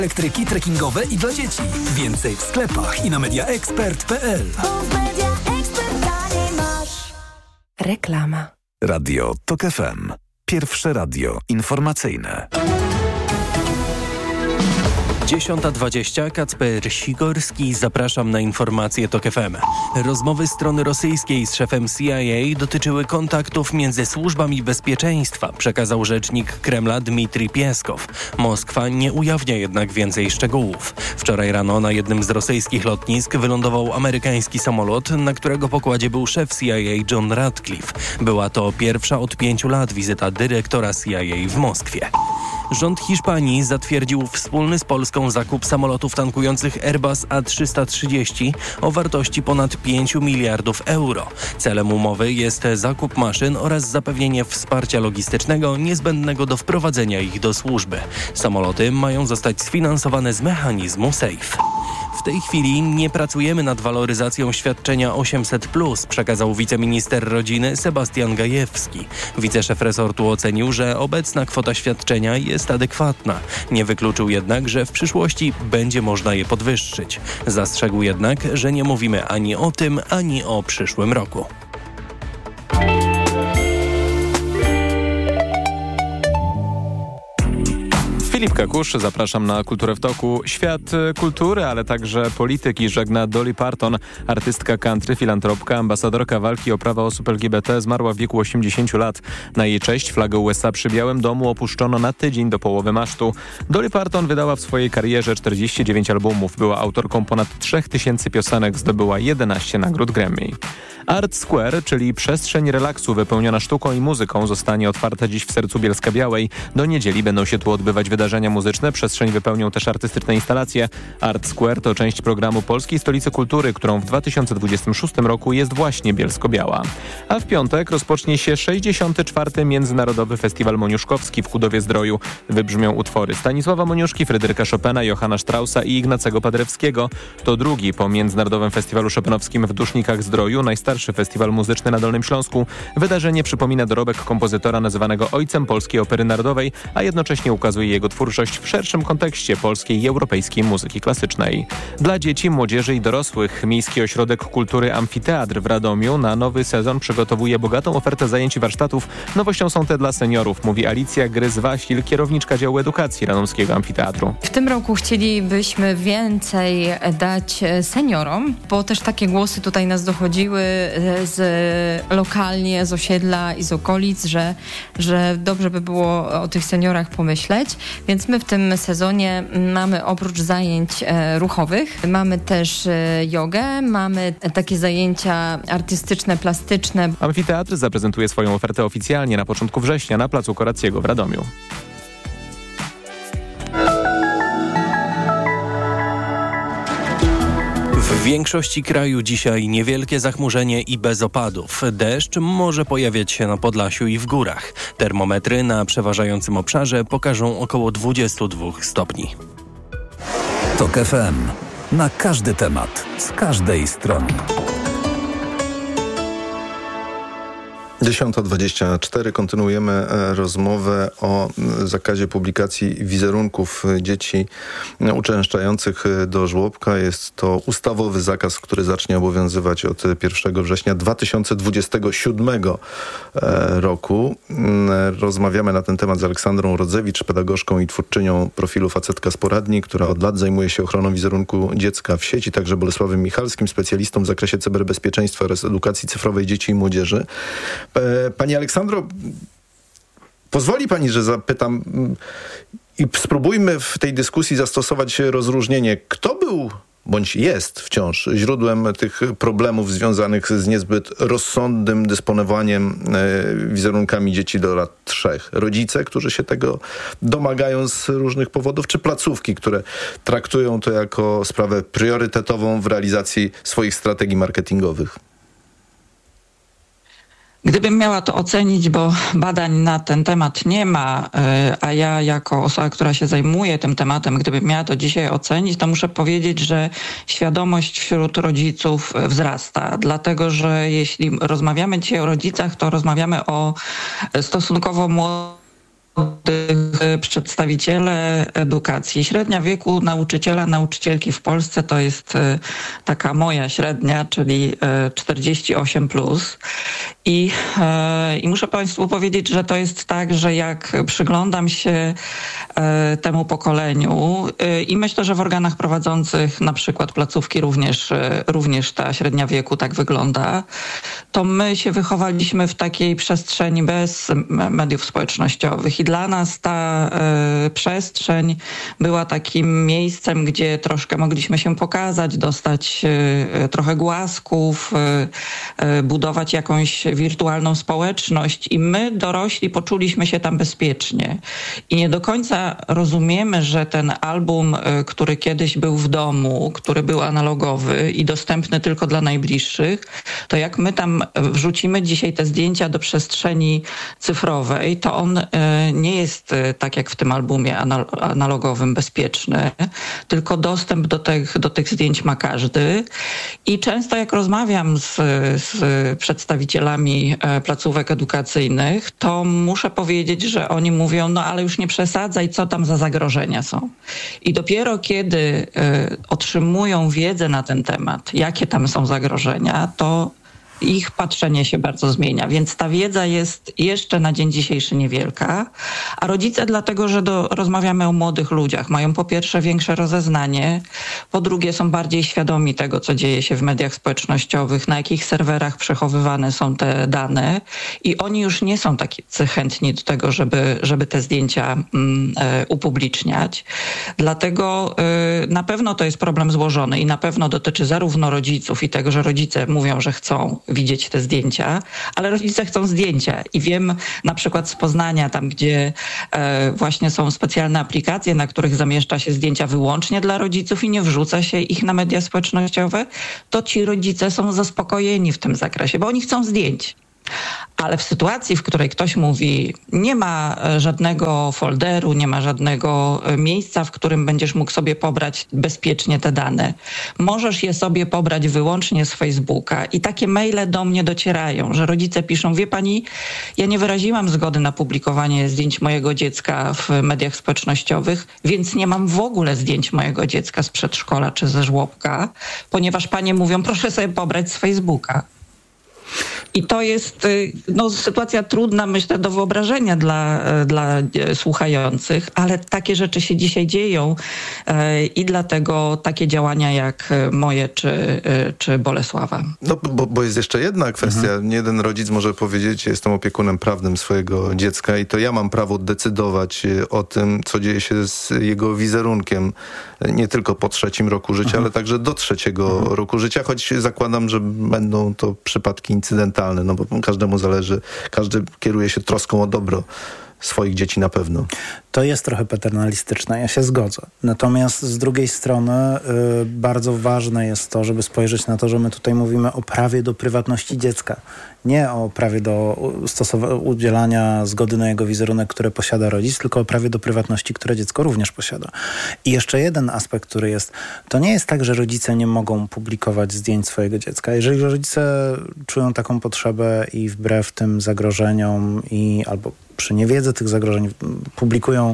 Elektryki trekkingowe i dla dzieci. Więcej w sklepach i na mediaexpert.pl. Reklama. Radio TOK FM. Pierwsze radio informacyjne. 10:20. Kacper Sigorski. Zapraszam na informacje TOK FM. Rozmowy strony rosyjskiej z szefem CIA dotyczyły kontaktów między służbami bezpieczeństwa, przekazał rzecznik Kremla Dmitrij Pieskow. Moskwa nie ujawnia jednak więcej szczegółów. Wczoraj rano na jednym z rosyjskich lotnisk wylądował amerykański samolot, na którego pokładzie był szef CIA John Ratcliffe. Była to pierwsza od 5 lat wizyta dyrektora CIA w Moskwie. Rząd Hiszpanii zatwierdził wspólny z Polską zakup samolotów tankujących Airbus A330 o wartości ponad 5 miliardów euro. Celem umowy jest zakup maszyn oraz zapewnienie wsparcia logistycznego niezbędnego do wprowadzenia ich do służby. Samoloty mają zostać sfinansowane z mechanizmu SAFE. W tej chwili nie pracujemy nad waloryzacją świadczenia 800+, przekazał wiceminister rodziny Sebastian Gajewski. Wiceszef resortu ocenił, że obecna kwota świadczenia jest adekwatna. Nie wykluczył jednak, że w przyszłości będzie można je podwyższyć. Zastrzegł jednak, że nie mówimy ani o tym, ani o przyszłym roku. Filip Kakusz, zapraszam na Kulturę w toku. Świat kultury, ale także polityki żegna Dolly Parton. Artystka country, filantropka, ambasadorka walki o prawa osób LGBT zmarła w wieku 80 lat. Na jej cześć flagę USA przy Białym Domu opuszczono na tydzień do połowy masztu. Dolly Parton wydała w swojej karierze 49 albumów. Była autorką ponad 3000 piosenek, zdobyła 11 nagród Grammy. Art Square, czyli przestrzeń relaksu wypełniona sztuką i muzyką, zostanie otwarta dziś w sercu Bielska-Białej. Do niedzieli będą się tu odbywać wydarzenia muzyczne. Przestrzeń wypełnią też artystyczne instalacje. Art Square to część programu Polskiej Stolicy Kultury, którą w 2026 roku jest właśnie Bielsko-Biała. A w piątek rozpocznie się 64. Międzynarodowy Festiwal Moniuszkowski w Kudowie-Zdroju. Wybrzmią utwory Stanisława Moniuszki, Fryderyka Chopina, Johanna Straussa i Ignacego Paderewskiego. To drugi po Międzynarodowym Festiwalu Chopinowskim w Dusznikach-Zdroju, najstarszy festiwal muzyczny na Dolnym Śląsku. Wydarzenie przypomina dorobek kompozytora nazywanego ojcem polskiej opery narodowej, a jednocześnie ukazuje jego twórczość w szerszym kontekście polskiej i europejskiej muzyki klasycznej. Dla dzieci, młodzieży i dorosłych Miejski Ośrodek Kultury Amfiteatr w Radomiu na nowy sezon przygotowuje bogatą ofertę zajęć i warsztatów. Nowością są te dla seniorów, mówi Alicja Gryz-Wasil, kierowniczka działu edukacji Radomskiego Amfiteatru. W tym roku chcielibyśmy więcej dać seniorom, bo też takie głosy tutaj nas dochodziły lokalnie, z osiedla i z okolic, że dobrze by było o tych seniorach pomyśleć. Więc my w tym sezonie mamy oprócz zajęć ruchowych, mamy też jogę, mamy takie zajęcia artystyczne, plastyczne. Amfiteatr zaprezentuje swoją ofertę oficjalnie na początku września na placu Korackiego w Radomiu. W większości kraju dzisiaj niewielkie zachmurzenie i bez opadów. Deszcz może pojawiać się na Podlasiu i w górach. Termometry na przeważającym obszarze pokażą około 22 stopni. TOK FM. Na każdy temat, z każdej strony. 10:24. Kontynuujemy rozmowę o zakazie publikacji wizerunków dzieci uczęszczających do żłobka. Jest to ustawowy zakaz, który zacznie obowiązywać od 1 września 2027 roku. Rozmawiamy na ten temat z Aleksandrą Rodzewicz, pedagogzką i twórczynią profilu Facetka z Poradni, która od lat zajmuje się ochroną wizerunku dziecka w sieci, także Bolesławem Michalskim, specjalistą w zakresie cyberbezpieczeństwa oraz edukacji cyfrowej dzieci i młodzieży. Pani Aleksandro, pozwoli pani, że zapytam i spróbujmy w tej dyskusji zastosować rozróżnienie. Kto był bądź jest wciąż źródłem tych problemów związanych z niezbyt rozsądnym dysponowaniem wizerunkami dzieci do lat 3? Rodzice, którzy się tego domagają z różnych powodów, czy placówki, które traktują to jako sprawę priorytetową w realizacji swoich strategii marketingowych? Gdybym miała to ocenić, bo badań na ten temat nie ma, a ja jako osoba, która się zajmuje tym tematem, gdybym miała to dzisiaj ocenić, to muszę powiedzieć, że świadomość wśród rodziców wzrasta. Dlatego, że jeśli rozmawiamy dzisiaj o rodzicach, to rozmawiamy o stosunkowo młodych przedstawiciele edukacji. Średnia wieku nauczyciela, nauczycielki w Polsce to jest taka moja średnia, czyli 48+. I muszę Państwu powiedzieć, że to jest tak, że jak przyglądam się temu pokoleniu i myślę, że w organach prowadzących na przykład placówki również ta średnia wieku tak wygląda, to my się wychowaliśmy w takiej przestrzeni bez mediów społecznościowych i dla nas ta przestrzeń była takim miejscem, gdzie troszkę mogliśmy się pokazać, dostać trochę głasków, budować jakąś wirtualną społeczność i my dorośli poczuliśmy się tam bezpiecznie. I nie do końca rozumiemy, że ten album, który kiedyś był w domu, który był analogowy i dostępny tylko dla najbliższych, to jak my tam wrzucimy dzisiaj te zdjęcia do przestrzeni cyfrowej, to on nie jest tak jak w tym albumie analogowym bezpieczny, tylko dostęp do tych zdjęć ma każdy. I często jak rozmawiam z przedstawicielami placówek edukacyjnych, to muszę powiedzieć, że oni mówią, no ale już nie przesadzaj, co tam za zagrożenia są. I dopiero kiedy otrzymują wiedzę na ten temat, jakie tam są zagrożenia, to ich patrzenie się bardzo zmienia, więc ta wiedza jest jeszcze na dzień dzisiejszy niewielka, a rodzice dlatego, że rozmawiamy o młodych ludziach, mają po pierwsze większe rozeznanie, po drugie są bardziej świadomi tego, co dzieje się w mediach społecznościowych, na jakich serwerach przechowywane są te dane i oni już nie są tacy chętni do tego, żeby te zdjęcia upubliczniać. Dlatego na pewno to jest problem złożony i na pewno dotyczy zarówno rodziców i tego, że rodzice mówią, że chcą widzieć te zdjęcia, ale rodzice chcą zdjęcia i wiem na przykład z Poznania, tam gdzie właśnie są specjalne aplikacje, na których zamieszcza się zdjęcia wyłącznie dla rodziców i nie wrzuca się ich na media społecznościowe, to ci rodzice są zaspokojeni w tym zakresie, bo oni chcą zdjęć. Ale w sytuacji, w której ktoś mówi, nie ma żadnego folderu, nie ma żadnego miejsca, w którym będziesz mógł sobie pobrać bezpiecznie te dane. Możesz je sobie pobrać wyłącznie z Facebooka i takie maile do mnie docierają, że rodzice piszą, wie pani, ja nie wyraziłam zgody na publikowanie zdjęć mojego dziecka w mediach społecznościowych, więc nie mam w ogóle zdjęć mojego dziecka z przedszkola czy ze żłobka, ponieważ panie mówią, proszę sobie pobrać z Facebooka. I to jest sytuacja trudna, myślę, do wyobrażenia dla słuchających, ale takie rzeczy się dzisiaj dzieją i dlatego takie działania jak moje czy Bolesława. No, bo jest jeszcze jedna kwestia. Nie jeden rodzic może powiedzieć, jestem opiekunem prawnym swojego dziecka i to ja mam prawo decydować o tym, co dzieje się z jego wizerunkiem. Nie tylko po 3. roku życia, ale także do 3. roku życia, choć zakładam, że będą to przypadki incydentalne, no bo każdemu zależy, każdy kieruje się troską o dobro swoich dzieci na pewno. To jest trochę paternalistyczne, ja się zgodzę. Natomiast z drugiej strony bardzo ważne jest to, żeby spojrzeć na to, że my tutaj mówimy o prawie do prywatności dziecka. Nie o prawie do udzielania zgody na jego wizerunek, które posiada rodzic, tylko o prawie do prywatności, które dziecko również posiada. I jeszcze jeden aspekt, który jest, to nie jest tak, że rodzice nie mogą publikować zdjęć swojego dziecka. Jeżeli rodzice czują taką potrzebę i wbrew tym zagrożeniom albo przy niewiedzy tych zagrożeń publikują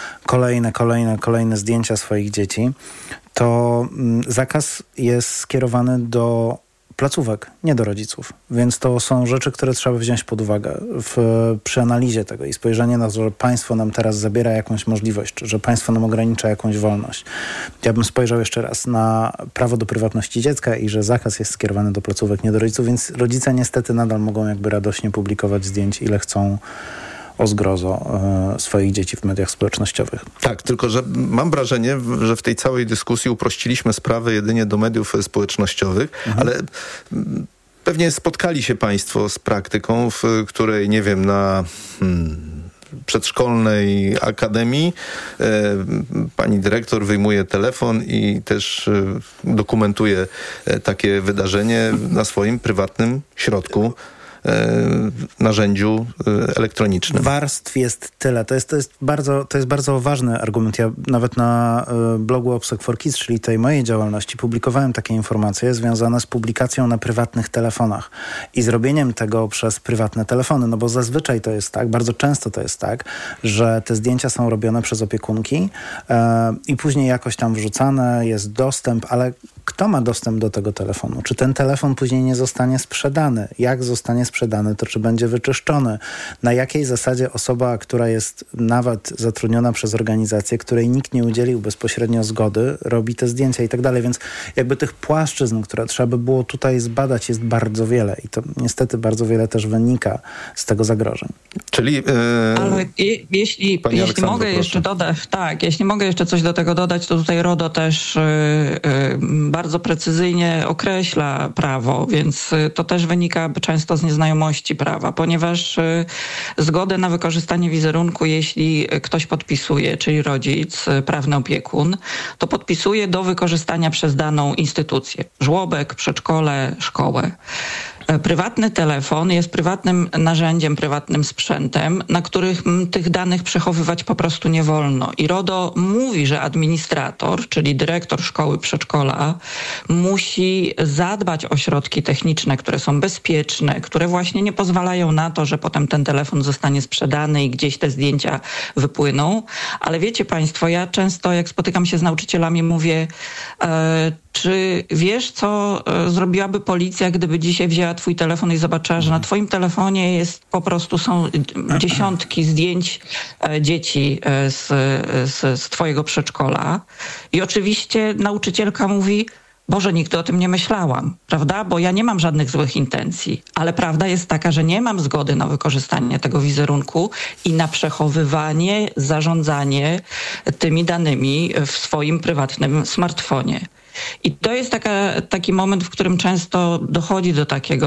kolejne zdjęcia swoich dzieci, to zakaz jest skierowany do placówek, nie do rodziców. Więc to są rzeczy, które trzeba wziąć pod uwagę przy analizie tego i spojrzenie na to, że państwo nam teraz zabiera jakąś możliwość, czy że państwo nam ogranicza jakąś wolność. Ja bym spojrzał jeszcze raz na prawo do prywatności dziecka i że zakaz jest skierowany do placówek, nie do rodziców, więc rodzice niestety nadal mogą jakby radośnie publikować zdjęć, ile chcą, o zgrozo swoich dzieci w mediach społecznościowych. Tak, tylko że mam wrażenie, że w tej całej dyskusji uprościliśmy sprawę jedynie do mediów społecznościowych, ale pewnie spotkali się państwo z praktyką, w której, nie wiem, na przedszkolnej akademii pani dyrektor wyjmuje telefon i też dokumentuje takie wydarzenie na swoim prywatnym środku narzędziu elektronicznym. Warstw jest tyle. To jest bardzo ważny argument. Ja nawet na blogu Obsek for Kids, czyli tej mojej działalności, publikowałem takie informacje związane z publikacją na prywatnych telefonach i zrobieniem tego przez prywatne telefony, no bo zazwyczaj to jest tak, bardzo często to jest tak, że te zdjęcia są robione przez opiekunki i później jakoś tam wrzucane, jest dostęp, ale kto ma dostęp do tego telefonu? Czy ten telefon później nie zostanie sprzedany? Jak zostanie sprzedany? To czy będzie wyczyszczony? Na jakiej zasadzie osoba, która jest nawet zatrudniona przez organizację, której nikt nie udzielił bezpośrednio zgody, robi te zdjęcia i tak dalej. Więc jakby tych płaszczyzn, które trzeba by było tutaj zbadać, jest bardzo wiele i to niestety bardzo wiele też wynika z tego zagrożeń. Czyli... Ale jeśli mogę jeszcze dodać, jeśli mogę jeszcze coś do tego dodać, to tutaj RODO też bardzo precyzyjnie określa prawo, więc to też wynika często z nieznajomości prawa, ponieważ zgodę na wykorzystanie wizerunku, jeśli ktoś podpisuje, czyli rodzic, prawny opiekun, to podpisuje do wykorzystania przez daną instytucję. Żłobek, przedszkole, szkołę. Prywatny telefon jest prywatnym narzędziem, prywatnym sprzętem, na których tych danych przechowywać po prostu nie wolno. I RODO mówi, że administrator, czyli dyrektor szkoły, przedszkola, musi zadbać o środki techniczne, które są bezpieczne, które właśnie nie pozwalają na to, że potem ten telefon zostanie sprzedany i gdzieś te zdjęcia wypłyną. Ale wiecie państwo, ja często jak spotykam się z nauczycielami, mówię, czy wiesz, co zrobiłaby policja, gdyby dzisiaj wzięła twój telefon i zobaczyła, że na twoim telefonie jest po prostu są dziesiątki zdjęć dzieci z twojego przedszkola. I oczywiście nauczycielka mówi, Boże, nigdy o tym nie myślałam, prawda? Bo ja nie mam żadnych złych intencji, ale prawda jest taka, że nie mam zgody na wykorzystanie tego wizerunku i na przechowywanie, zarządzanie tymi danymi w swoim prywatnym smartfonie. I to jest taki moment, w którym często dochodzi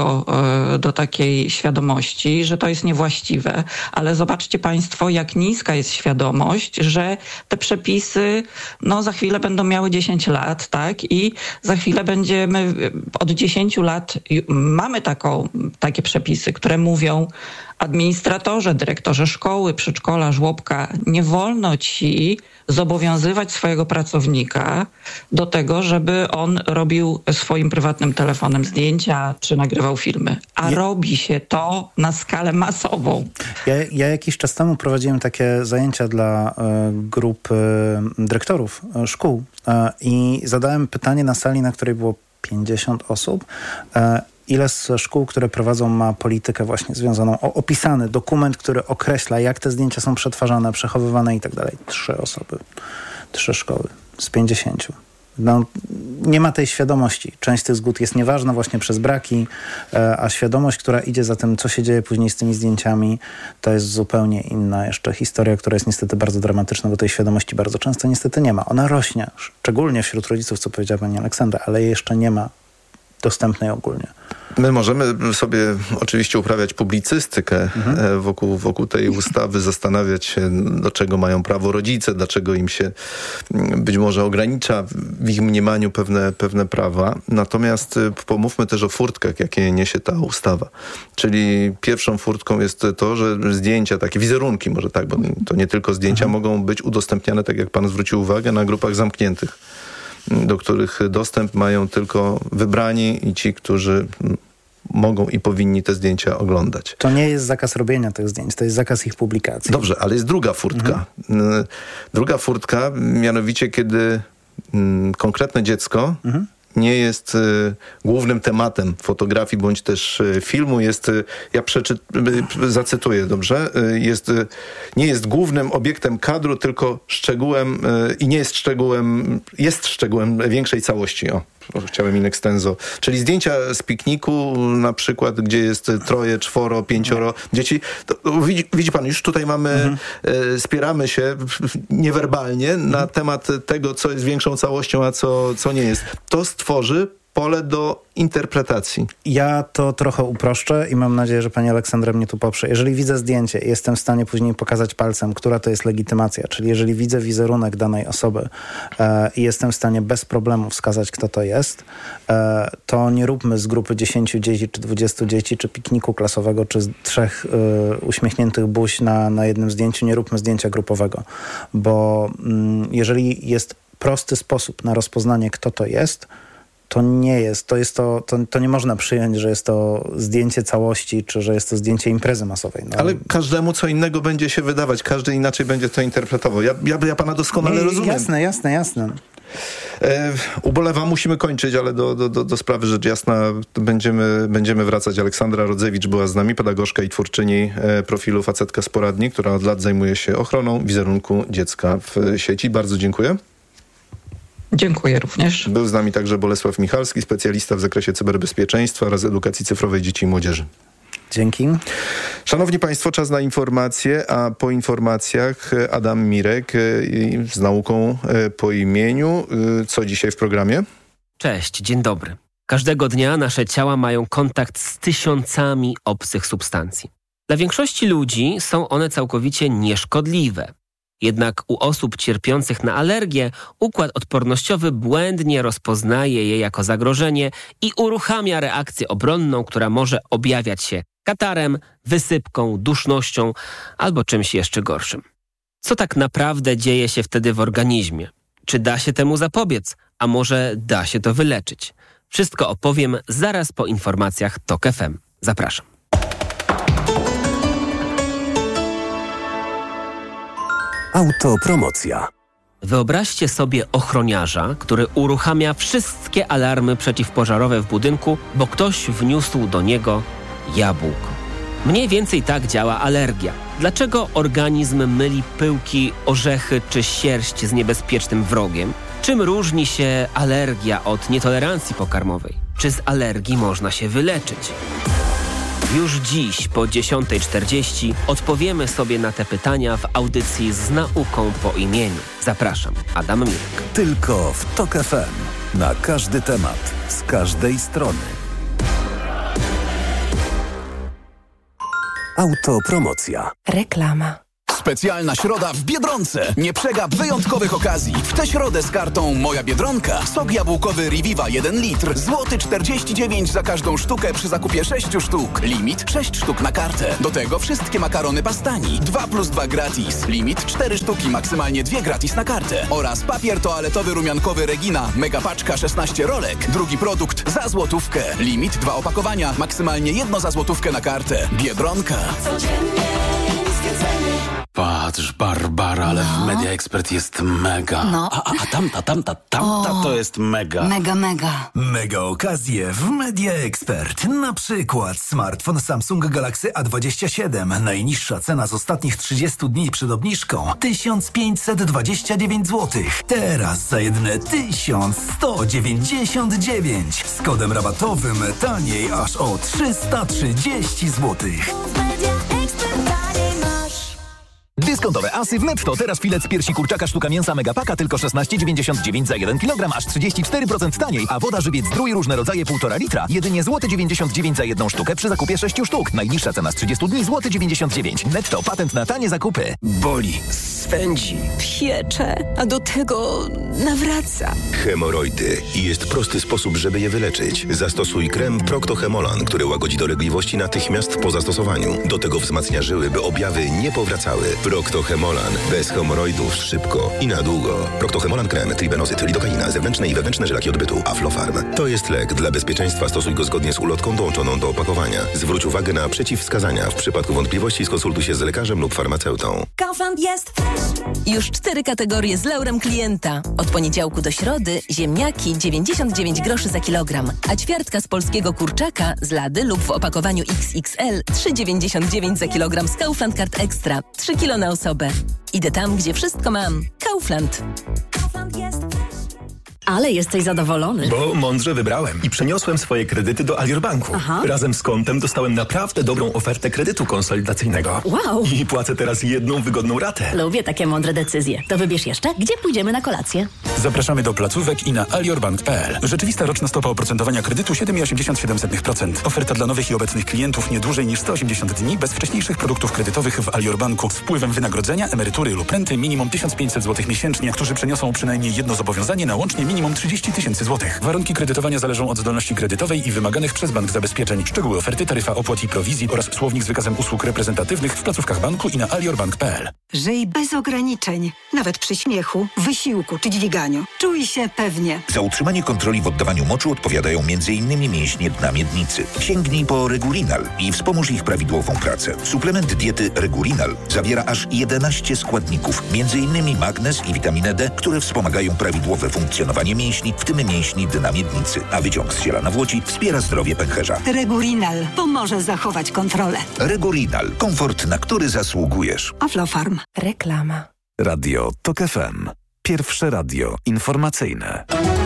do takiej świadomości, że to jest niewłaściwe, ale zobaczcie państwo, jak niska jest świadomość, że te przepisy za chwilę będą miały 10 lat, tak? I za chwilę będziemy, od 10 lat mamy takie przepisy, które mówią, administratorze, dyrektorze szkoły, przedszkola, żłobka, nie wolno ci zobowiązywać swojego pracownika do tego, żeby on robił swoim prywatnym telefonem zdjęcia czy nagrywał filmy. A robi się to na skalę masową. Ja jakiś czas temu prowadziłem takie zajęcia dla grup dyrektorów szkół i zadałem pytanie na sali, na której było 50 osób. Ile z szkół, które prowadzą, ma politykę właśnie związaną, opisany dokument, który określa, jak te zdjęcia są przetwarzane, przechowywane i tak dalej. 3 osoby, 3 szkoły z 50. Nie ma tej świadomości. Część tych zgód jest nieważna właśnie przez braki, a świadomość, która idzie za tym, co się dzieje później z tymi zdjęciami, to jest zupełnie inna jeszcze historia, która jest niestety bardzo dramatyczna, bo tej świadomości bardzo często niestety nie ma. Ona rośnie, szczególnie wśród rodziców, co powiedziała pani Aleksandra, ale jej jeszcze nie ma dostępnej ogólnie. My możemy sobie oczywiście uprawiać publicystykę wokół tej ustawy, zastanawiać się, do czego mają prawo rodzice, dlaczego im się być może ogranicza w ich mniemaniu pewne prawa. Natomiast pomówmy też o furtkach, jakie niesie ta ustawa. Czyli pierwszą furtką jest to, że zdjęcia, takie wizerunki może tak, bo to nie tylko zdjęcia, mogą być udostępniane, tak jak pan zwrócił uwagę, na grupach zamkniętych, do których dostęp mają tylko wybrani i ci, którzy mogą i powinni te zdjęcia oglądać. To nie jest zakaz robienia tych zdjęć, to jest zakaz ich publikacji. Dobrze, ale jest druga furtka. Druga furtka, mianowicie kiedy konkretne dziecko nie jest głównym tematem fotografii bądź też filmu, zacytuję dobrze, nie jest głównym obiektem kadru, tylko szczegółem i nie jest szczegółem większej całości. Chciałem in extenso. Czyli zdjęcia z pikniku na przykład, gdzie jest 3, 4, 5 dzieci. Widzi pan, już tutaj mamy, spieramy się niewerbalnie na temat tego, co jest większą całością, a co nie jest. To stworzy pole do interpretacji. Ja to trochę uproszczę i mam nadzieję, że pani Aleksandra mnie tu poprze. Jeżeli widzę zdjęcie i jestem w stanie później pokazać palcem, która to jest legitymacja, czyli jeżeli widzę wizerunek danej osoby i jestem w stanie bez problemu wskazać, kto to jest, to nie róbmy z grupy 10 dzieci, czy 20 dzieci, czy pikniku klasowego, czy z 3 uśmiechniętych buź na jednym zdjęciu, nie róbmy zdjęcia grupowego, bo jeżeli jest prosty sposób na rozpoznanie, kto to jest, to nie jest. To nie można przyjąć, że jest to zdjęcie całości, czy że jest to zdjęcie imprezy masowej. No. Ale każdemu co innego będzie się wydawać. Każdy inaczej będzie to interpretował. Ja pana doskonale rozumiem. Jasne. Ubolewam, musimy kończyć, ale do sprawy rzecz jasna będziemy wracać. Aleksandra Rodzewicz była z nami, pedagogzka i twórczyni profilu Facetka z Poradni, która od lat zajmuje się ochroną wizerunku dziecka w sieci. Bardzo dziękuję. Dziękuję również. Był z nami także Bolesław Michalski, specjalista w zakresie cyberbezpieczeństwa oraz edukacji cyfrowej dzieci i młodzieży. Dzięki. Szanowni Państwo, czas na informacje, a po informacjach Adam Mirek z nauką po imieniu. Co dzisiaj w programie? Cześć, dzień dobry. Każdego dnia nasze ciała mają kontakt z tysiącami obcych substancji. Dla większości ludzi są one całkowicie nieszkodliwe. Jednak u osób cierpiących na alergię układ odpornościowy błędnie rozpoznaje je jako zagrożenie i uruchamia reakcję obronną, która może objawiać się katarem, wysypką, dusznością albo czymś jeszcze gorszym. Co tak naprawdę dzieje się wtedy w organizmie? Czy da się temu zapobiec? A może da się to wyleczyć? Wszystko opowiem zaraz po informacjach TOK FM. Zapraszam. Autopromocja. Wyobraźcie sobie ochroniarza, który uruchamia wszystkie alarmy przeciwpożarowe w budynku, bo ktoś wniósł do niego jabłko. Mniej więcej tak działa alergia. Dlaczego organizm myli pyłki, orzechy czy sierść z niebezpiecznym wrogiem? Czym różni się alergia od nietolerancji pokarmowej? Czy z alergii można się wyleczyć? Już dziś po 10:40 odpowiemy sobie na te pytania w audycji z nauką po imieniu. Zapraszam, Adam Mirek. Tylko w TOK FM. Na każdy temat, z każdej strony. Autopromocja. Reklama. Specjalna środa w Biedronce. Nie przegap wyjątkowych okazji. W tę środę z kartą Moja Biedronka sok jabłkowy Reviva 1 litr. Złoty 49 za każdą sztukę przy zakupie 6 sztuk. Limit 6 sztuk na kartę. Do tego wszystkie makarony Pastani. 2+2 gratis. Limit 4 sztuki, maksymalnie 2 gratis na kartę. Oraz papier toaletowy rumiankowy Regina. Mega paczka 16 rolek. Drugi produkt za złotówkę. Limit 2 opakowania. Maksymalnie 1 za złotówkę na kartę. Biedronka. Codziennie Patrz, Barbara, ale w Media Expert jest mega. No. A tamta to jest mega. Mega. Mega okazje w Media Expert. Na przykład smartfon Samsung Galaxy A27. Najniższa cena z ostatnich 30 dni przed obniżką 1529 zł. Teraz za jedyne 1199. Z kodem rabatowym taniej aż o 330 zł. Dyskontowe asy w Netto. Teraz filet z piersi kurczaka sztuka mięsa Megapaka tylko 16,99 za 1 kg, aż 34% taniej, a woda żywiec Zdrój różne rodzaje 1,5 litra jedynie złoty 99 za 1 sztukę przy zakupie 6 sztuk. Najniższa cena z 30 dni złoty 99. Netto, patent na tanie zakupy. Boli, swędzi, piecze, a do tego nawraca. Hemoroidy. I jest prosty sposób, żeby je wyleczyć. Zastosuj krem Procto-Hemolan, który łagodzi dolegliwości natychmiast po zastosowaniu. Do tego wzmacnia żyły, by objawy nie powracały. Procto-Hemolan. Bez hemoroidów szybko i na długo. Procto-Hemolan krem, tribenozyt, lidokaina, zewnętrzne i wewnętrzne żelaki odbytu, Aflofarm. To jest lek. Dla bezpieczeństwa stosuj go zgodnie z ulotką dołączoną do opakowania. Zwróć uwagę na przeciwwskazania. W przypadku wątpliwości skonsultuj się z lekarzem lub farmaceutą. Kaufland jest już 4 kategorie z laurem klienta. Od poniedziałku do środy ziemniaki 99 groszy za kilogram, a ćwiartka z polskiego kurczaka z lady lub w opakowaniu XXL 3,99 za kilogram z Kaufland Card Extra. 3 kilo na osobę. Idę tam, gdzie wszystko mam. Kaufland. Ale jesteś zadowolony. Bo mądrze wybrałem i przeniosłem swoje kredyty do Alior Banku. Aha. Razem z kontem dostałem naprawdę dobrą ofertę kredytu konsolidacyjnego. Wow. I płacę teraz jedną wygodną ratę. Lubię takie mądre decyzje. To wybierz jeszcze, gdzie pójdziemy na kolację. Zapraszamy do placówek i na aliorbank.pl. Rzeczywista roczna stopa oprocentowania kredytu 7,87%. Oferta dla nowych i obecnych klientów nie dłużej niż 180 dni bez wcześniejszych produktów kredytowych w Alior Banku z wpływem wynagrodzenia, emerytury lub renty minimum 1500 zł miesięcznie, którzy przeniosą przynajmniej jedno zobowiązanie na łącznie minimum 30 000 złotych. Warunki kredytowania zależą od zdolności kredytowej i wymaganych przez bank zabezpieczeń. Szczegóły oferty, taryfa opłat i prowizji oraz słownik z wykazem usług reprezentatywnych w placówkach banku i na aliorbank.pl. Żyj bez ograniczeń, nawet przy śmiechu, wysiłku czy dźwiganiu. Czuj się pewnie. Za utrzymanie kontroli w oddawaniu moczu odpowiadają m.in. mięśnie dna miednicy. Sięgnij po Regulinal i wspomóż ich prawidłową pracę. Suplement diety Regulinal zawiera aż 11 składników, m.in. magnez i witaminę D, które wspomagają prawidłowe funkcjonowanie mięśni, w tym mięśni dna miednicy, a wyciąg z ziela nawłoci wspiera zdrowie pęcherza. Regulinal pomoże zachować kontrolę. Regulinal. Komfort, na który zasługujesz. Aflofarm. Reklama. Radio TOK FM. Pierwsze radio informacyjne.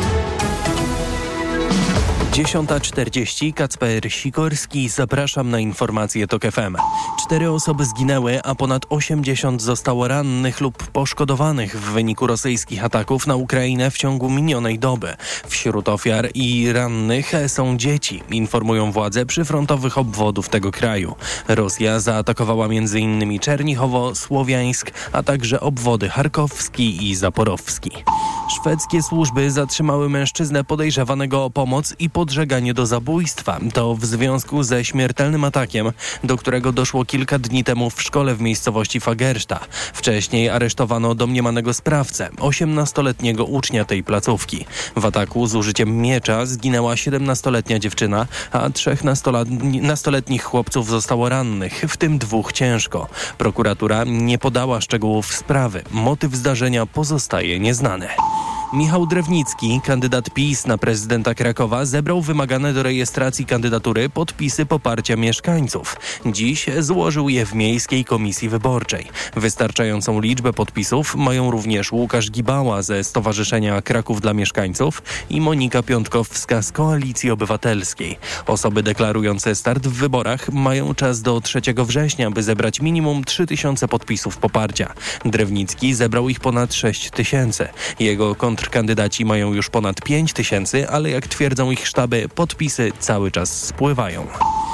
10:40, Kacper Sikorski, zapraszam na informacje TOK FM. 4 osoby zginęły, a ponad 80 zostało rannych lub poszkodowanych w wyniku rosyjskich ataków na Ukrainę w ciągu minionej doby. Wśród ofiar i rannych są dzieci, informują władze przyfrontowych obwodów tego kraju. Rosja zaatakowała m.in. Czernichowo, Słowiańsk, a także obwody charkowski i zaporowski. Szwedzkie służby zatrzymały mężczyznę podejrzewanego o pomoc i podżeganie do zabójstwa. To w związku ze śmiertelnym atakiem, do którego doszło kilka dni temu w szkole w miejscowości Fagersta. Wcześniej aresztowano domniemanego sprawcę, 18-letniego ucznia tej placówki. W ataku z użyciem miecza zginęła 17-letnia dziewczyna, a 3 nastoletnich chłopców zostało rannych, w tym 2 ciężko. Prokuratura nie podała szczegółów sprawy. Motyw zdarzenia pozostaje nieznany. Michał Drewnicki, kandydat PiS na prezydenta Krakowa, zebrał wymagane do rejestracji kandydatury podpisy poparcia mieszkańców. Dziś złożył je w Miejskiej Komisji Wyborczej. Wystarczającą liczbę podpisów mają również Łukasz Gibała ze Stowarzyszenia Kraków dla Mieszkańców i Monika Piątkowska z Koalicji Obywatelskiej. Osoby deklarujące start w wyborach mają czas do 3 września, by zebrać minimum 3000 podpisów poparcia. Drewnicki zebrał ich ponad 6000. Jego kontrkandydaci mają już ponad 5000, ale jak twierdzą ich sztaby, podpisy cały czas spływają.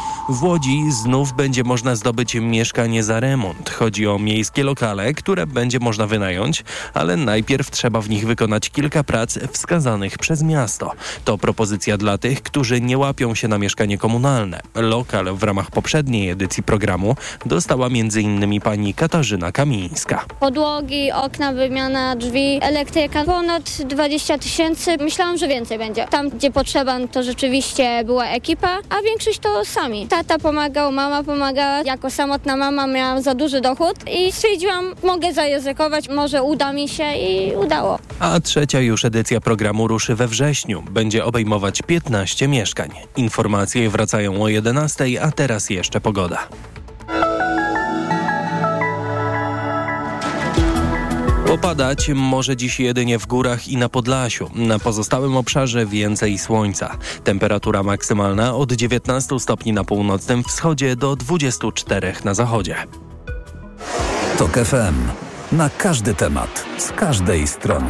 W Łodzi znów będzie można zdobyć mieszkanie za remont. Chodzi o miejskie lokale, które będzie można wynająć, ale najpierw trzeba w nich wykonać kilka prac wskazanych przez miasto. To propozycja dla tych, którzy nie łapią się na mieszkanie komunalne. Lokal w ramach poprzedniej edycji programu dostała m.in. pani Katarzyna Kamińska. Podłogi, okna, wymiana drzwi, elektryka, ponad 20 000. Myślałam, że więcej będzie. Tam, gdzie potrzeba, to rzeczywiście była ekipa, a większość to sami. Tata pomagał, mama pomagała. Jako samotna mama miałam za duży dochód i stwierdziłam, mogę zaryzykować, może uda mi się i udało. A 3. już edycja programu ruszy we wrześniu. Będzie obejmować 15 mieszkań. Informacje wracają o 11:00, a teraz jeszcze pogoda. Opadać może dziś jedynie w górach i na Podlasiu. Na pozostałym obszarze więcej słońca. Temperatura maksymalna od 19 stopni na północnym wschodzie do 24 na zachodzie. TOK FM. Na każdy temat, z każdej strony.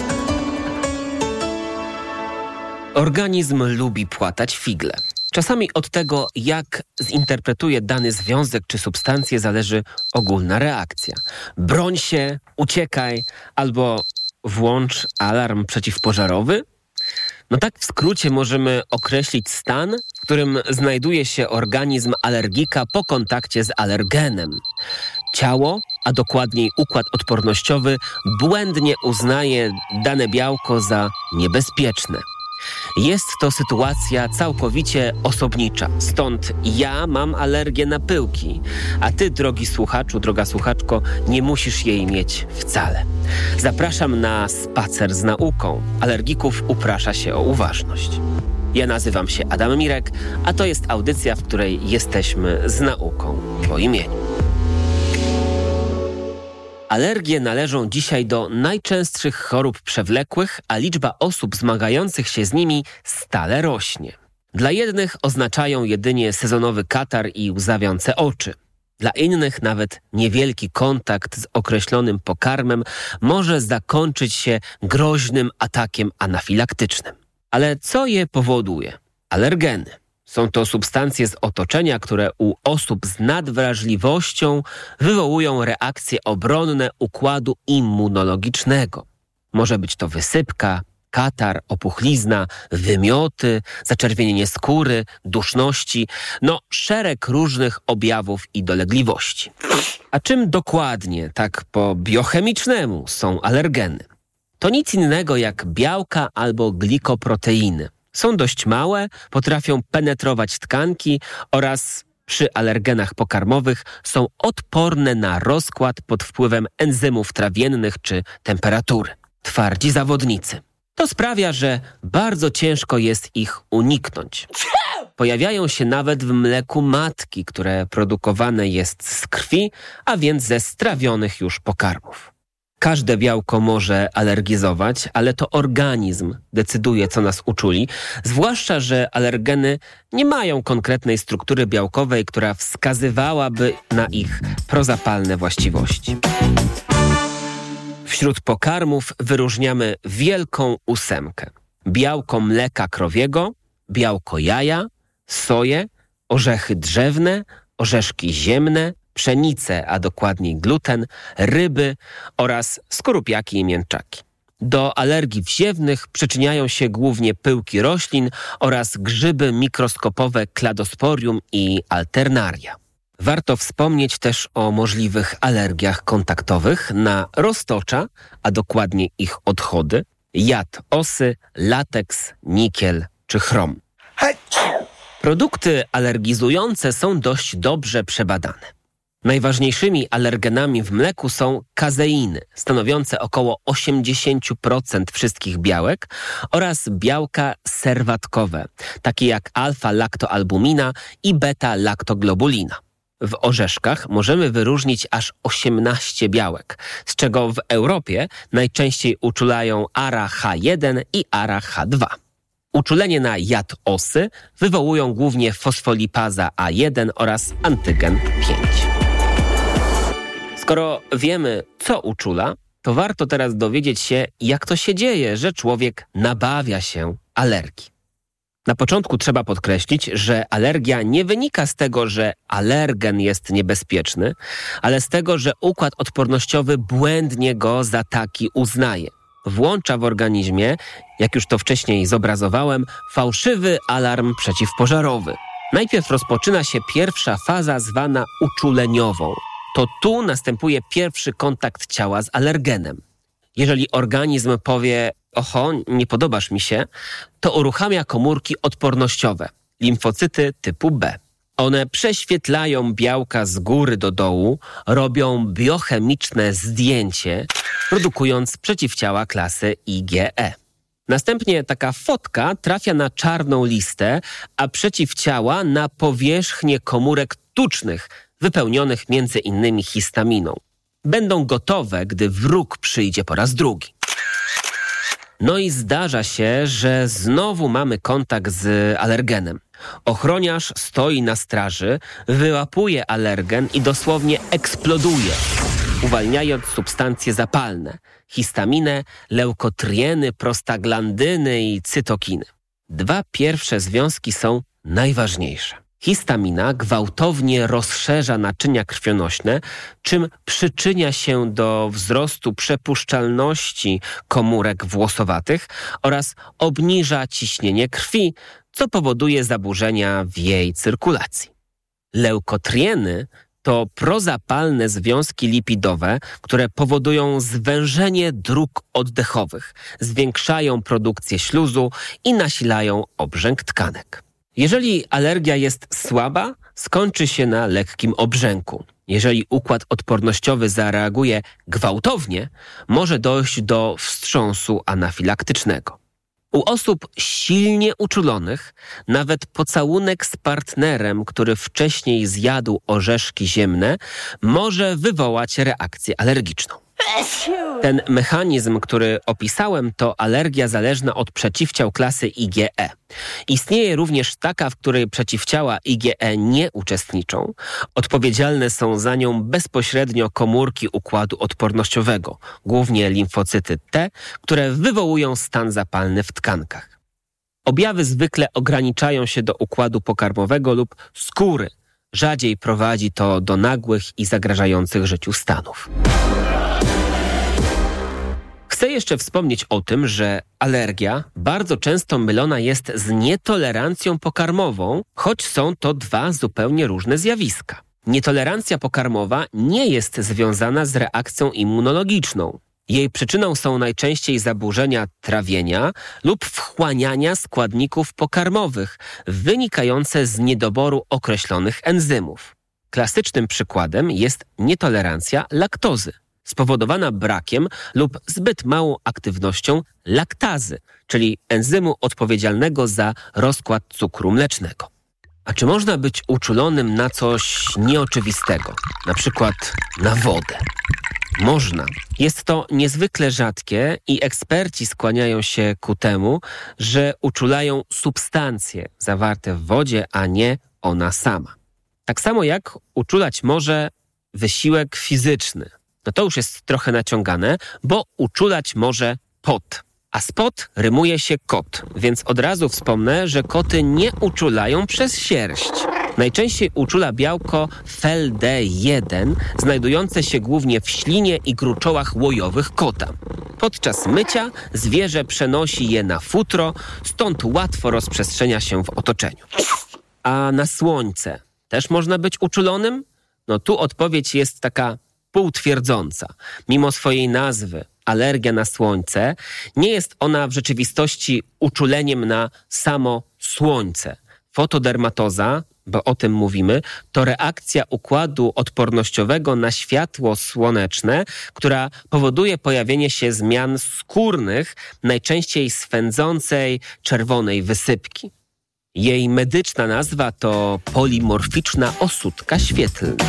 Organizm lubi płatać figle. Czasami od tego, jak zinterpretuje dany związek czy substancję, zależy ogólna reakcja. Broń się, uciekaj albo włącz alarm przeciwpożarowy. No tak w skrócie możemy określić stan, w którym znajduje się organizm alergika po kontakcie z alergenem. Ciało, a dokładniej układ odpornościowy, błędnie uznaje dane białko za niebezpieczne. Jest to sytuacja całkowicie osobnicza. Stąd ja mam alergię na pyłki, a ty, drogi słuchaczu, droga słuchaczko, nie musisz jej mieć wcale. Zapraszam na spacer z nauką. Alergików uprasza się o uważność. Ja nazywam się Adam Mirek, a to jest audycja, w której jesteśmy z nauką po imieniu. Alergie należą dzisiaj do najczęstszych chorób przewlekłych, a liczba osób zmagających się z nimi stale rośnie. Dla jednych oznaczają jedynie sezonowy katar i łzawiące oczy. Dla innych nawet niewielki kontakt z określonym pokarmem może zakończyć się groźnym atakiem anafilaktycznym. Ale co je powoduje? Alergeny. Są to substancje z otoczenia, które u osób z nadwrażliwością wywołują reakcje obronne układu immunologicznego. Może być to wysypka, katar, opuchlizna, wymioty, zaczerwienienie skóry, duszności, szereg różnych objawów i dolegliwości. A czym dokładnie, tak po biochemicznemu, są alergeny? To nic innego jak białka albo glikoproteiny. Są dość małe, potrafią penetrować tkanki oraz przy alergenach pokarmowych są odporne na rozkład pod wpływem enzymów trawiennych czy temperatury. Twardzi zawodnicy. To sprawia, że bardzo ciężko jest ich uniknąć. Pojawiają się nawet w mleku matki, które produkowane jest z krwi, a więc ze strawionych już pokarmów. Każde białko może alergizować, ale to organizm decyduje, co nas uczuli, zwłaszcza, że alergeny nie mają konkretnej struktury białkowej, która wskazywałaby na ich prozapalne właściwości. Wśród pokarmów wyróżniamy wielką ósemkę. Białko mleka krowiego, białko jaja, soję, orzechy drzewne, orzeszki ziemne, pszenicę, a dokładniej gluten, ryby oraz skorupiaki i mięczaki. Do alergii wziewnych przyczyniają się głównie pyłki roślin oraz grzyby mikroskopowe Cladosporium i Alternaria. Warto wspomnieć też o możliwych alergiach kontaktowych na roztocza, a dokładnie ich odchody, jad osy, lateks, nikiel czy chrom. Produkty alergizujące są dość dobrze przebadane. Najważniejszymi alergenami w mleku są kazeiny, stanowiące około 80% wszystkich białek oraz białka serwatkowe, takie jak alfa-laktoalbumina i beta-laktoglobulina. W orzeszkach możemy wyróżnić aż 18 białek, z czego w Europie najczęściej uczulają ARA-H1 i ARA-H2. Uczulenie na jad osy wywołują głównie fosfolipaza A1 oraz antygen 5. Skoro wiemy, co uczula, to warto teraz dowiedzieć się, jak to się dzieje, że człowiek nabawia się alergii. Na początku trzeba podkreślić, że alergia nie wynika z tego, że alergen jest niebezpieczny, ale z tego, że układ odpornościowy błędnie go za taki uznaje. Włącza w organizmie, jak już to wcześniej zobrazowałem, fałszywy alarm przeciwpożarowy. Najpierw rozpoczyna się pierwsza faza zwana uczuleniową. To tu następuje pierwszy kontakt ciała z alergenem. Jeżeli organizm powie, oho, nie podobasz mi się, to uruchamia komórki odpornościowe, limfocyty typu B. One prześwietlają białka z góry do dołu, robią biochemiczne zdjęcie, produkując przeciwciała klasy IgE. Następnie taka fotka trafia na czarną listę, a przeciwciała na powierzchnię komórek tucznych, wypełnionych między innymi histaminą. Będą gotowe, gdy wróg przyjdzie po raz drugi. No i zdarza się, że znowu mamy kontakt z alergenem. Ochroniarz stoi na straży, wyłapuje alergen i dosłownie eksploduje, uwalniając substancje zapalne, histaminę, leukotrieny, prostaglandyny i cytokiny. Dwa pierwsze związki są najważniejsze. Histamina gwałtownie rozszerza naczynia krwionośne, czym przyczynia się do wzrostu przepuszczalności komórek włosowatych oraz obniża ciśnienie krwi, co powoduje zaburzenia w jej cyrkulacji. Leukotrieny to prozapalne związki lipidowe, które powodują zwężenie dróg oddechowych, zwiększają produkcję śluzu i nasilają obrzęk tkanek. Jeżeli alergia jest słaba, skończy się na lekkim obrzęku. Jeżeli układ odpornościowy zareaguje gwałtownie, może dojść do wstrząsu anafilaktycznego. U osób silnie uczulonych nawet pocałunek z partnerem, który wcześniej zjadł orzeszki ziemne, może wywołać reakcję alergiczną. Ten mechanizm, który opisałem, to alergia zależna od przeciwciał klasy IgE. Istnieje również taka, w której przeciwciała IgE nie uczestniczą. Odpowiedzialne są za nią bezpośrednio komórki układu odpornościowego, głównie limfocyty T, które wywołują stan zapalny w tkankach. Objawy zwykle ograniczają się do układu pokarmowego lub skóry. Rzadziej prowadzi to do nagłych i zagrażających życiu stanów. Chcę jeszcze wspomnieć o tym, że alergia bardzo często mylona jest z nietolerancją pokarmową, choć są to dwa zupełnie różne zjawiska. Nietolerancja pokarmowa nie jest związana z reakcją immunologiczną. Jej przyczyną są najczęściej zaburzenia trawienia lub wchłaniania składników pokarmowych wynikające z niedoboru określonych enzymów. Klasycznym przykładem jest nietolerancja laktozy, spowodowana brakiem lub zbyt małą aktywnością laktazy, czyli enzymu odpowiedzialnego za rozkład cukru mlecznego. A czy można być uczulonym na coś nieoczywistego, na przykład na wodę? Można. Jest to niezwykle rzadkie i eksperci skłaniają się ku temu, że uczulają substancje zawarte w wodzie, a nie ona sama. Tak samo jak uczulać może wysiłek fizyczny. No to już jest trochę naciągane, bo uczulać może pot. A z pot rymuje się kot, więc od razu wspomnę, że koty nie uczulają przez sierść. Najczęściej uczula białko FeLD1, znajdujące się głównie w ślinie i gruczołach łojowych kota. Podczas mycia zwierzę przenosi je na futro, stąd łatwo rozprzestrzenia się w otoczeniu. A na słońce też można być uczulonym? No tu odpowiedź jest taka półtwierdząca. Mimo swojej nazwy, alergia na słońce, nie jest ona w rzeczywistości uczuleniem na samo słońce. Fotodermatoza, bo o tym mówimy, to reakcja układu odpornościowego na światło słoneczne, która powoduje pojawienie się zmian skórnych, najczęściej swędzącej czerwonej wysypki. Jej medyczna nazwa to polimorficzna osódka świetlna.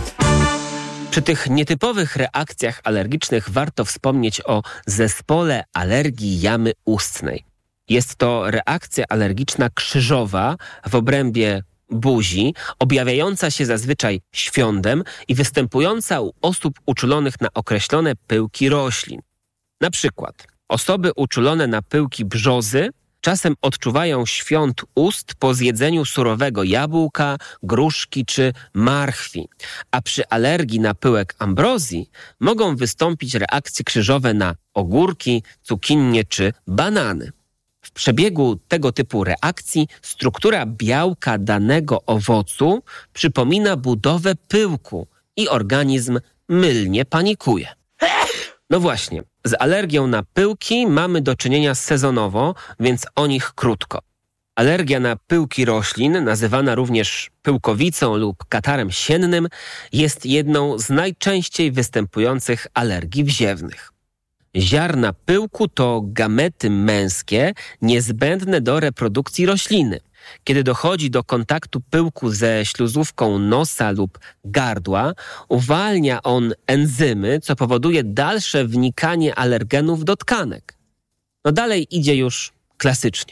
Przy tych nietypowych reakcjach alergicznych warto wspomnieć o zespole alergii jamy ustnej. Jest to reakcja alergiczna krzyżowa w obrębie buzi, objawiająca się zazwyczaj świądem i występująca u osób uczulonych na określone pyłki roślin. Na przykład osoby uczulone na pyłki brzozy czasem odczuwają świąt ust po zjedzeniu surowego jabłka, gruszki czy marchwi, a przy alergii na pyłek ambrozji mogą wystąpić reakcje krzyżowe na ogórki, cukinię czy banany. W przebiegu tego typu reakcji struktura białka danego owocu przypomina budowę pyłku i organizm mylnie panikuje. No właśnie, z alergią na pyłki mamy do czynienia sezonowo, więc o nich krótko. Alergia na pyłki roślin, nazywana również pyłkowicą lub katarem siennym, jest jedną z najczęściej występujących alergii wziewnych. Ziarna pyłku to gamety męskie niezbędne do reprodukcji rośliny. Kiedy dochodzi do kontaktu pyłku ze śluzówką nosa lub gardła, uwalnia on enzymy, co powoduje dalsze wnikanie alergenów do tkanek. No dalej idzie już klasycznie.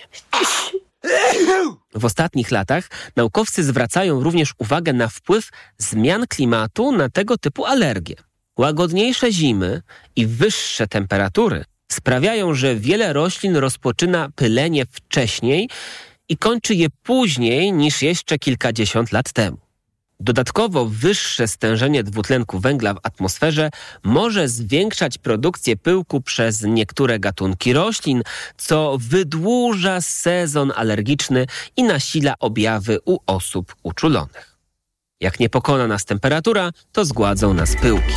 W ostatnich latach naukowcy zwracają również uwagę na wpływ zmian klimatu na tego typu alergie. Łagodniejsze zimy i wyższe temperatury sprawiają, że wiele roślin rozpoczyna pylenie wcześniej i kończy je później niż jeszcze kilkadziesiąt lat temu. Dodatkowo wyższe stężenie dwutlenku węgla w atmosferze może zwiększać produkcję pyłku przez niektóre gatunki roślin, co wydłuża sezon alergiczny i nasila objawy u osób uczulonych. Jak nie pokona nas temperatura, to zgładzą nas pyłki.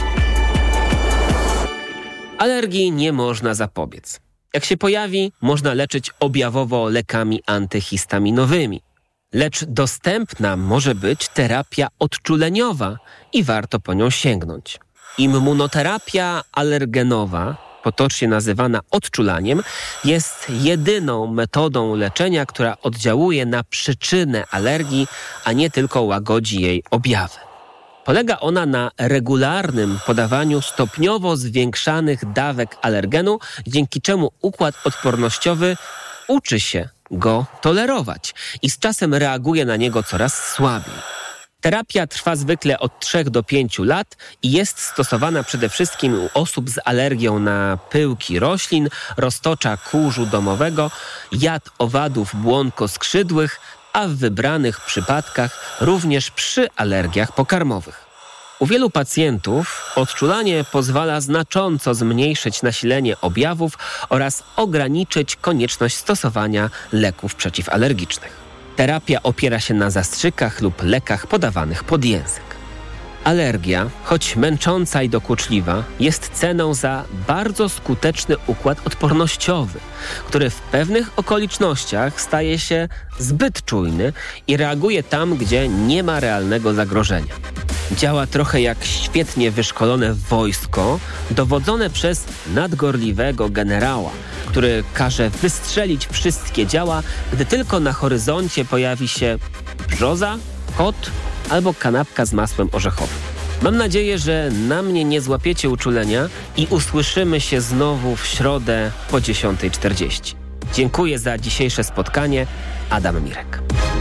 Alergii nie można zapobiec. Jak się pojawi, można leczyć objawowo lekami antyhistaminowymi. Lecz dostępna może być terapia odczuleniowa i warto po nią sięgnąć. Immunoterapia alergenowa potocznie nazywana odczulaniem, jest jedyną metodą leczenia, która oddziałuje na przyczynę alergii, a nie tylko łagodzi jej objawy. Polega ona na regularnym podawaniu stopniowo zwiększanych dawek alergenu, dzięki czemu układ odpornościowy uczy się go tolerować i z czasem reaguje na niego coraz słabiej. Terapia trwa zwykle od 3 do 5 lat i jest stosowana przede wszystkim u osób z alergią na pyłki roślin, roztocza kurzu domowego, jad owadów błonkoskrzydłych, a w wybranych przypadkach również przy alergiach pokarmowych. U wielu pacjentów odczulanie pozwala znacząco zmniejszyć nasilenie objawów oraz ograniczyć konieczność stosowania leków przeciwalergicznych. Terapia opiera się na zastrzykach lub lekach podawanych pod język. Alergia, choć męcząca i dokuczliwa, jest ceną za bardzo skuteczny układ odpornościowy, który w pewnych okolicznościach staje się zbyt czujny i reaguje tam, gdzie nie ma realnego zagrożenia. Działa trochę jak świetnie wyszkolone wojsko, dowodzone przez nadgorliwego generała, który każe wystrzelić wszystkie działa, gdy tylko na horyzoncie pojawi się brzoza, kot albo kanapka z masłem orzechowym. Mam nadzieję, że na mnie nie złapiecie uczulenia i usłyszymy się znowu w środę po 10:40. Dziękuję za dzisiejsze spotkanie. Adam Mirek.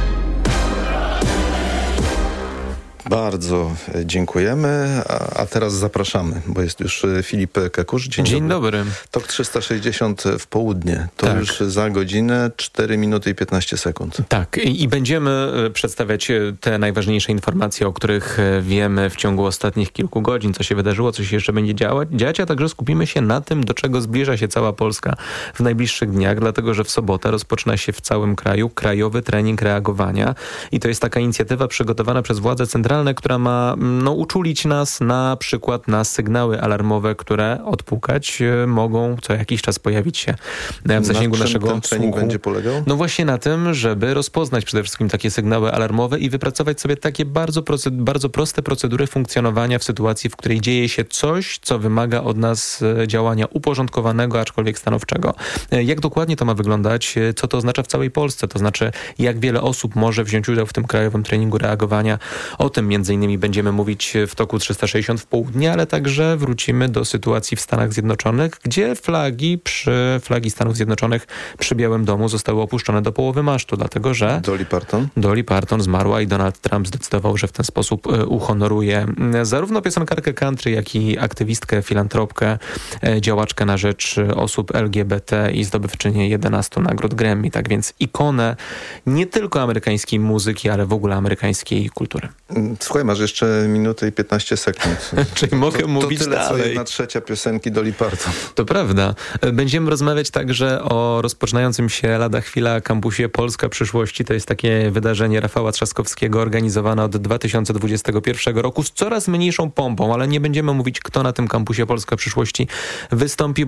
Bardzo dziękujemy, a teraz zapraszamy, bo jest już Filip Kakusz. Dzień dobry. TOK 360 w południe. To tak. Już za godzinę 4 minuty i 15 sekund. Tak, i będziemy przedstawiać te najważniejsze informacje, o których wiemy w ciągu ostatnich kilku godzin, co się wydarzyło, co się jeszcze będzie dziać, a także skupimy się na tym, do czego zbliża się cała Polska w najbliższych dniach, dlatego że w sobotę rozpoczyna się w całym kraju Krajowy Trening Reagowania i to jest taka inicjatywa przygotowana przez władze centralne, która ma uczulić nas na przykład na sygnały alarmowe, które odpukać mogą co jakiś czas pojawić się w zasięgu naszego ten trening słuchu. Będzie polegał? No właśnie na tym, żeby rozpoznać przede wszystkim takie sygnały alarmowe i wypracować sobie takie bardzo proste procedury funkcjonowania w sytuacji, w której dzieje się coś, co wymaga od nas działania uporządkowanego, aczkolwiek stanowczego. Jak dokładnie to ma wyglądać? Co to oznacza w całej Polsce? To znaczy, jak wiele osób może wziąć udział w tym krajowym treningu reagowania? O tym między innymi będziemy mówić w TOK 360 w południe, ale także wrócimy do sytuacji w Stanach Zjednoczonych, gdzie flagi Stanów Zjednoczonych przy Białym Domu zostały opuszczone do połowy masztu, dlatego że Dolly Parton zmarła i Donald Trump zdecydował, że w ten sposób uhonoruje zarówno piosenkarkę country, jak i aktywistkę, filantropkę, działaczkę na rzecz osób LGBT i zdobywczynię 11 nagród Grammy. Tak więc ikonę nie tylko amerykańskiej muzyki, ale w ogóle amerykańskiej kultury. Słuchaj, masz jeszcze minutę i 15 sekund. Czyli mogę mówić to tyle, dalej. Co 1/3 piosenki Dolly Parton. To prawda. Będziemy rozmawiać także o rozpoczynającym się lada chwila kampusie Polska Przyszłości. To jest takie wydarzenie Rafała Trzaskowskiego organizowane od 2021 roku z coraz mniejszą pompą, ale nie będziemy mówić, kto na tym kampusie Polska Przyszłości wystąpi,